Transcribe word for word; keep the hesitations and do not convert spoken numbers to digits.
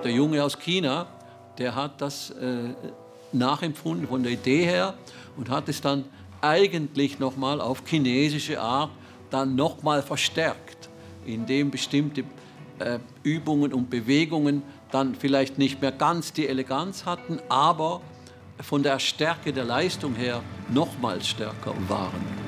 der Junge aus China, der hat das äh, nachempfunden von der Idee her und hat es dann eigentlich nochmal auf chinesische Art dann nochmal verstärkt, indem bestimmte äh, Übungen und Bewegungen dann vielleicht nicht mehr ganz die Eleganz hatten, aber von der Stärke der Leistung her nochmals stärker waren.